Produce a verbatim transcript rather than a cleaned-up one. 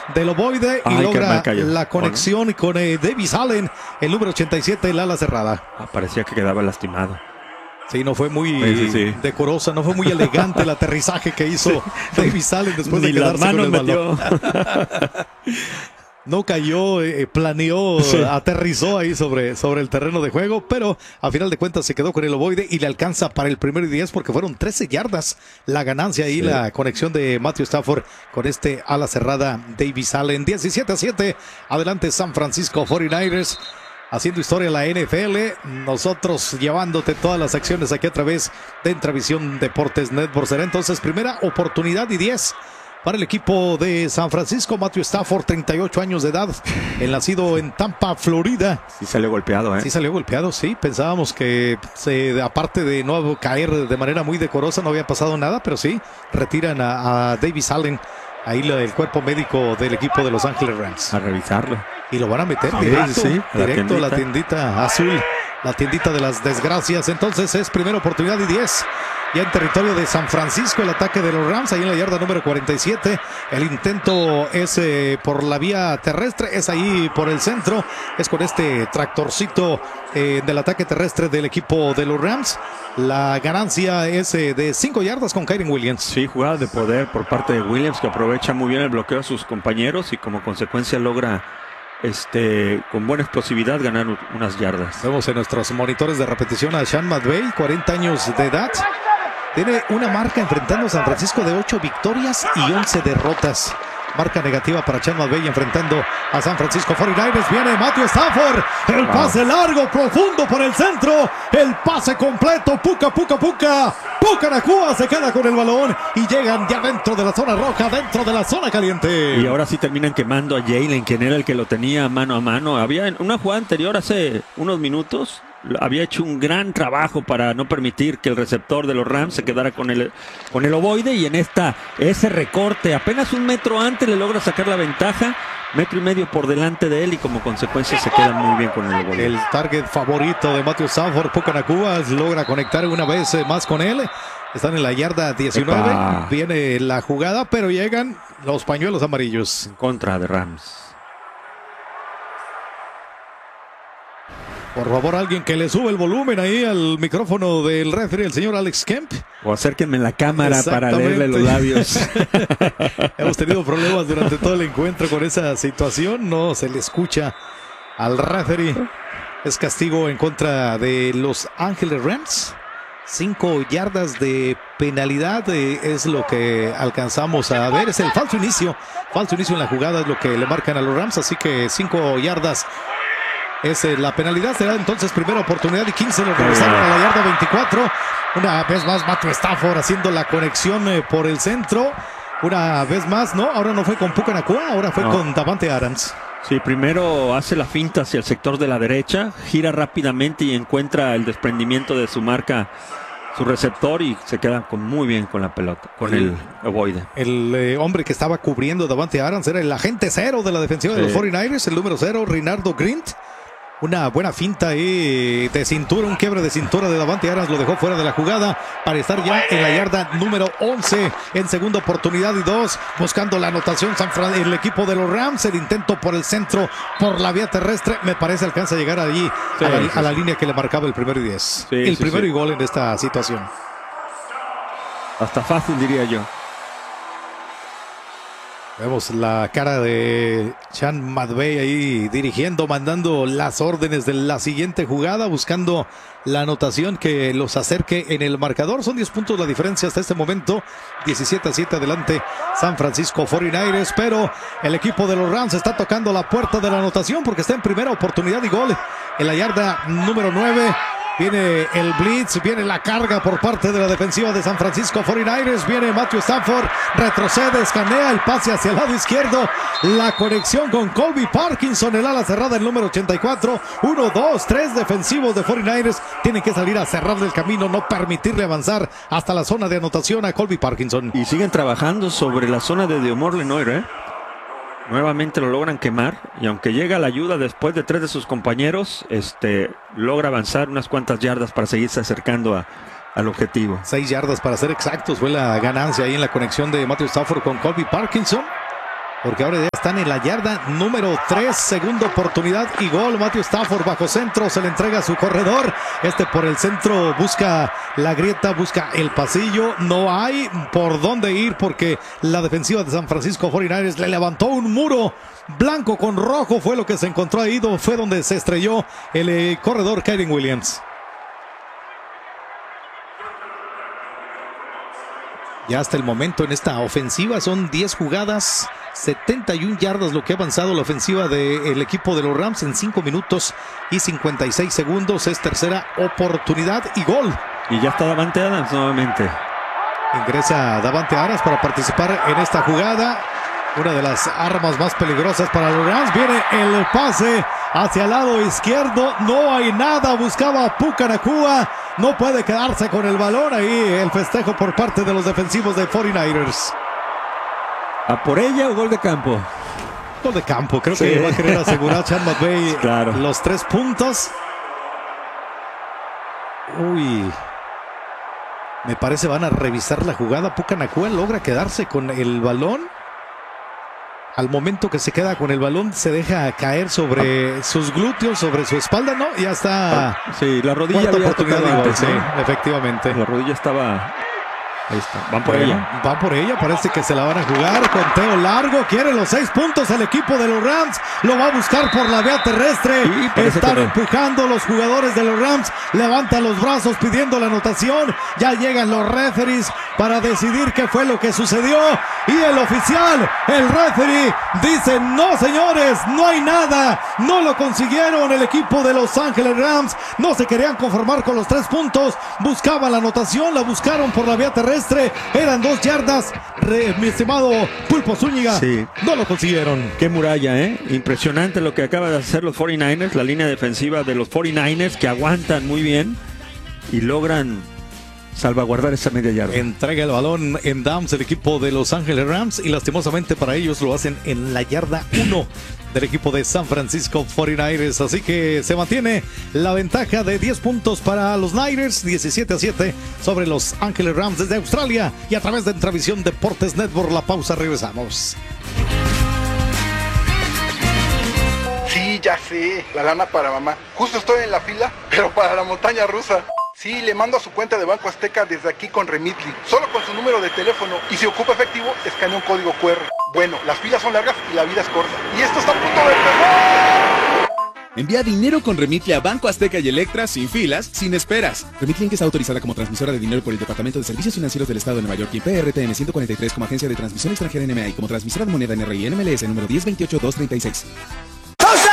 del ovoide y Ay, logra cayó, la conexión, ¿no?, con eh, Davis Allen, el número ochenta y siete, el ala cerrada. Ah, parecía que quedaba lastimado. Sí, no fue muy sí, sí, sí. decorosa, no fue muy elegante el aterrizaje que hizo sí. Davis Allen después Ni de quedarse las manos con el balón. metió. No cayó, eh, planeó, sí. aterrizó ahí sobre, sobre el terreno de juego, pero a final de cuentas se quedó con el ovoide y le alcanza para el primero y diez porque fueron trece yardas la ganancia ahí, sí. la conexión de Matthew Stafford con este ala cerrada Davis Allen. diecisiete a siete, adelante San Francisco cuarenta y nueve ers. Haciendo historia en la N F L, nosotros llevándote todas las acciones aquí a través de Entravisión Deportes Network. Será entonces primera oportunidad y diez para el equipo de San Francisco. Matthew Stafford, treinta y ocho años de edad, el nacido en Tampa, Florida. Sí salió golpeado, ¿eh? Sí salió golpeado, sí. Pensábamos que se, aparte de no caer de manera muy decorosa, no había pasado nada, pero sí, retiran a, a Davis Allen, ahí el cuerpo médico del equipo de Los Ángeles Rams. A revisarlo. Y lo van a meter sí, directo, sí, a directo la a la tiendita azul, la tiendita de las desgracias. Entonces es primera oportunidad y diez. Ya en territorio de San Francisco, el ataque de los Rams, ahí en la yarda número cuarenta y siete. El intento es eh, por la vía terrestre, es ahí por el centro. Es con este tractorcito eh, del ataque terrestre del equipo de los Rams. La ganancia es eh, de cinco yardas con Kyren Williams. Sí, jugada de poder por parte de Williams, que aprovecha muy bien el bloqueo a sus compañeros y como consecuencia logra Este, con buena explosividad ganar unas yardas. Vemos en nuestros monitores de repetición a Sean McVay, cuarenta años de edad. Tiene una marca enfrentando a San Francisco de ocho victorias y once derrotas. Marca negativa para Sean McVay enfrentando a San Francisco cuarenta y nueve ers. Viene Matthew Stafford. El wow. pase largo, profundo por el centro. El pase completo. Puka, puka, puka. Puka Nacua se queda con el balón y llegan ya dentro de la zona roja, dentro de la zona caliente. Y ahora sí terminan quemando a Jalen, quien era el que lo tenía mano a mano. Había en una jugada anterior hace unos minutos. Había hecho un gran trabajo para no permitir que el receptor de los Rams se quedara con el, con el ovoide, y en esta, ese recorte, apenas un metro antes le logra sacar la ventaja, metro y medio por delante de él, y como consecuencia se queda muy bien con el ovoide. El target favorito de Matthew Stafford, Puka Nacua, logra conectar una vez más con él. Están en la yarda diecinueve, Epa. Viene la jugada, pero llegan los pañuelos amarillos. En contra de Rams. Por favor, alguien que le sube el volumen ahí al micrófono del referee, el señor Alex Kemp. O acérquenme la cámara para leerle los labios. Hemos tenido problemas durante todo el encuentro con esa situación. No se le escucha al referee. Es castigo en contra de Los Ángeles Rams. Cinco yardas de penalidad eh, es lo que alcanzamos a ver. Es el falso inicio. Falso inicio en la jugada es lo que le marcan a los Rams. Así que cinco yardas. Es eh, la penalidad. Será entonces primera oportunidad y quince. Nos regresaron a la yarda veinticuatro. Una vez más Matthew Stafford haciendo la conexión eh, por el centro. Una vez más, no, ahora no fue con Puka Nacua, ahora fue no. con Davante Adams. Sí, primero hace la finta hacia el sector de la derecha, gira rápidamente y encuentra el desprendimiento de su marca, su receptor, y se queda con, muy bien con la pelota, con el, el ovoide. El eh, hombre que estaba cubriendo Davante Adams era el agente cero de la defensiva sí. de los cuarenta y nueve ers, el número cero, Renardo Grint. Una buena finta ahí de cintura, un quiebre de cintura de Davante Adams, lo dejó fuera de la jugada para estar ya en la yarda número once, en segunda oportunidad y dos, buscando la anotación San Fran, el equipo de los Rams. El intento por el centro, por la vía terrestre, me parece alcanza a llegar allí sí, a, la, sí, a la línea que le marcaba el primero y diez. Sí, el sí, primero sí. y gol en esta situación. Hasta fácil, diría yo. Vemos la cara de Sean McVay ahí dirigiendo, mandando las órdenes de la siguiente jugada, buscando la anotación que los acerque en el marcador. Son diez puntos la diferencia hasta este momento. diecisiete a siete adelante San Francisco cuarenta y nueve ers, pero el equipo de los Rams está tocando la puerta de la anotación porque está en primera oportunidad y gol en la yarda número nueve. Viene el blitz, viene la carga por parte de la defensiva de San Francisco cuarenta y nueve ers. Viene Matthew Stafford, retrocede, escanea el pase hacia el lado izquierdo. La conexión con Colby Parkinson, el ala cerrada, el número ochenta y cuatro. Uno, dos, tres defensivos de cuarenta y nueve ers. Tienen que salir a cerrarle el camino, no permitirle avanzar hasta la zona de anotación a Colby Parkinson. Y siguen trabajando sobre la zona de Diomore Lenoir, ¿eh? Nuevamente lo logran quemar, y aunque llega la ayuda después de tres de sus compañeros, este logra avanzar unas cuantas yardas para seguirse acercando a, al objetivo. Seis yardas para ser exactos fue la ganancia ahí en la conexión de Matthew Stafford con Colby Parkinson. porque ahora ya están en la yarda número tres, segunda oportunidad y gol. Matthew Stafford bajo centro, se le entrega a su corredor, este por el centro busca la grieta, busca el pasillo, no hay por dónde ir porque la defensiva de San Francisco cuarenta y nueve le levantó un muro blanco con rojo, fue lo que se encontró ahí, fue donde se estrelló el eh, corredor Kyren Williams. Ya hasta el momento en esta ofensiva son diez jugadas, setenta y una yardas lo que ha avanzado la ofensiva del equipo de los Rams en cinco minutos y cincuenta y seis segundos. Es tercera oportunidad y gol. Y ya está Davante Adams nuevamente. Ingresa Davante Adams para participar en esta jugada. Una de las armas más peligrosas para los Rams. Viene el pase hacia el lado izquierdo. No hay nada. Buscaba a Puka Nacua. No puede quedarse con el balón. Ahí el festejo por parte de los defensivos de cuarenta y nueve ers. ¿A por ella o gol de campo? Gol de campo. Creo sí. que va a querer asegurar Sean McVay claro. los tres puntos. Uy. Me parece van a revisar la jugada. Puka Nacua logra quedarse con el balón. Al momento que se queda con el balón, se deja caer sobre sus glúteos, sobre su espalda, ¿no? Ya está. Sí, la rodilla había oportunidad de gol, sí, ¿no? Efectivamente. La rodilla estaba. Ahí está. Van por bueno, ella. Van por ella, parece que se la van a jugar. Conteo largo, quiere los seis puntos el equipo de los Rams. Lo va a buscar por la vía terrestre. Sí, están empujando los jugadores de los Rams. Levantan los brazos pidiendo la anotación. Ya llegan los referees para decidir qué fue lo que sucedió. Y el oficial, el referee, dice: no, señores, no hay nada. No lo consiguieron el equipo de Los Ángeles Rams. No se querían conformar con los tres puntos. Buscaban la anotación, la buscaron por la vía terrestre. Eran dos yardas, re, mi estimado Pulpo Zúñiga. Sí. No lo consiguieron. Qué muralla, ¿eh? Impresionante lo que acaba de hacer los cuarenta y nueve ers, la línea defensiva de los cuarenta y nueve ers que aguantan muy bien y logran salvaguardar esa media yarda. Entrega el balón en downs el equipo de Los Ángeles Rams y lastimosamente para ellos lo hacen en la yarda uno del equipo de San Francisco cuarenta y nueve ers. Así que se mantiene la ventaja de diez puntos para los Niners, diecisiete a siete sobre Los Ángeles Rams desde Australia y a través de Entravisión Deportes Network. La pausa, regresamos. Sí, ya sé, la lana para mamá. Justo estoy en la fila, pero para la montaña rusa. Sí, le mando a su cuenta de Banco Azteca desde aquí con Remitly, solo con su número de teléfono, y si ocupa efectivo, escanea un código cu erre. Bueno, las filas son largas y la vida es corta. Y esto está a punto de empezar. Envía dinero con Remitly a Banco Azteca y Electra sin filas, sin esperas. Remitly está autorizada como transmisora de dinero por el Departamento de Servicios Financieros del Estado de Nueva York y P R T N ciento cuarenta y tres como agencia de transmisión extranjera N M A y como transmisora de moneda N R I N M L S número diez veintiocho dos treinta y seis.